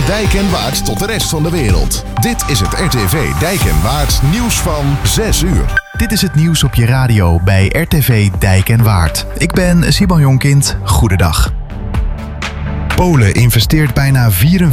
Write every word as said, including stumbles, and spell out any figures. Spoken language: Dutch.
Dijk en Waard tot de rest van de wereld. Dit is het R T V Dijk en Waard nieuws van zes uur. Dit is het nieuws op je radio bij R T V Dijk en Waard. Ik ben Simon Jonkind. Goedendag. Polen investeert bijna vierenveertig